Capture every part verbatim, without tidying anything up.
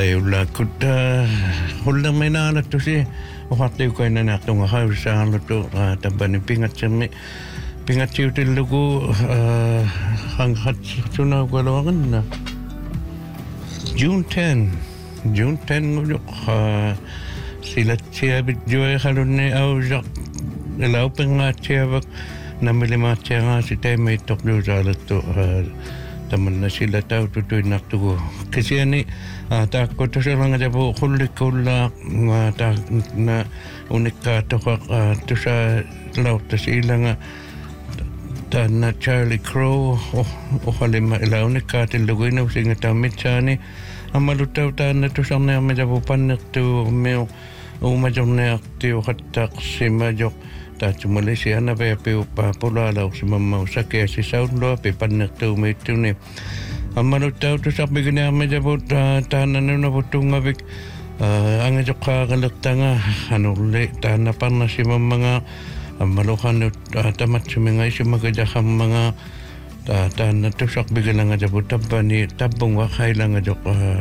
ulla kutta hulla mena ala tusi ohatti ko ina na tunga hausa ala tu tabani pingatsemmi pingatsiutillugu hanghat suna gwalawangan June tenth June tenth nguluk sila tia bidjoy halunne aujak ila upenga tia bak namilima tia nga si teme tokyo zalat tu taman na sila tau tutoy naktugo kasi ani ta ko to sila nga jabo khulli kulla ta na unika to to sa laut ta sila nga ta na Charlie Crow o halima ila unika tilugo ina usinga ta mitsani amalutaw ta na to sa na majabo panak tu meo o majone aktivo hatta sima jok ta Malaysia na pe pe pa pula la si mamma usake si saudlo pe panak tu me tu ne amano tau tu sa bigina me jabo ta na no butunga bik ang jokka galaktanga anule ta na panna si mamma nga amalo kan tamat suminga si magaja mga ta ta na tu sak bigina nga jabo tabani tabung wa khailang jok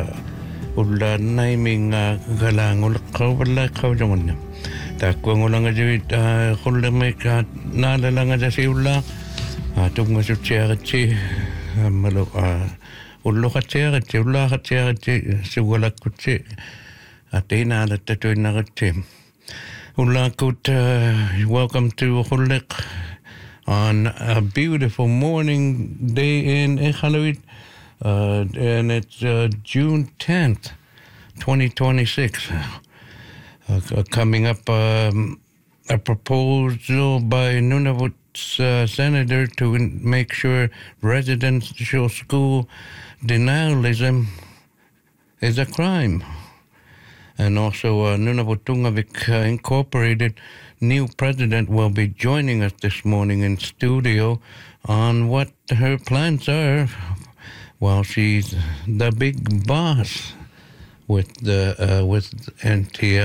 ulan nai minga galangul kau wala kau jaman ta ko ngulang ajit khulle me ka na la nga si ulla tung nga su cherchi malo ullo ka cherchi ulla ka cherchi su wala kutsi atena la tatu na kutsi ulla kut welcome to Khulek on a beautiful morning day in Iqaluit uh, and it's uh, June tenth twenty twenty-six. Uh, coming up, um, a proposal by Nunavut's uh, senator to in- make sure residential school denialism is a crime. And also, uh, Nunavut Tungavik uh, Incorporated new president will be joining us this morning in studio on what her plans are while she's the big boss with the uh, with N T L.